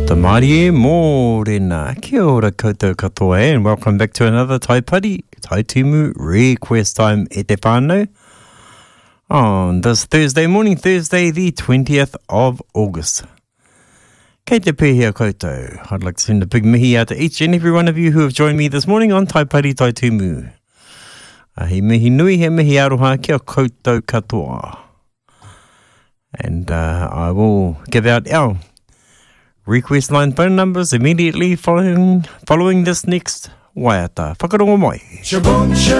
Marie Morena, kia ora koutou katoa and welcome back to another Tai Pari, Tai Timu Request Time e te whānau on this Thursday morning, Thursday the 20th of August. Kei te pēhea koutou. I'd like to send a big mihi out to each and every one of you who have joined me this morning on Tai Pari Tai Timu. He mihi nui, he mihi aroha kia koutou katoa. And I will give out our request line phone numbers immediately following this next waiata. Whakarongo mai.